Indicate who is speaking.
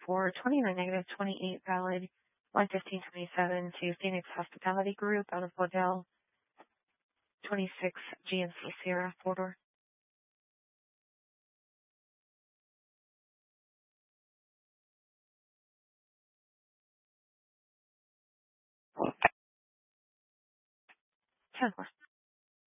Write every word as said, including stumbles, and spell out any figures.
Speaker 1: for twenty-nine negative twenty-eight valid one fifteen twenty-seven to Phoenix Hospitality Group out of Waddell, twenty-six G N C Sierra, four-door. ten four.